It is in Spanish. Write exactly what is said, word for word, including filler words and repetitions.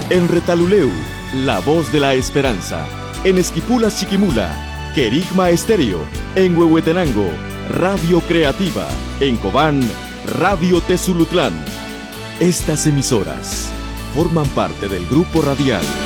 En Retaluleu, La Voz de la Esperanza. En Esquipula, Chiquimula, Querigma Estéreo. En Huehuetenango, Radio Creativa. En Cobán, Radio Tezulutlán. Estas emisoras forman parte del Grupo Radial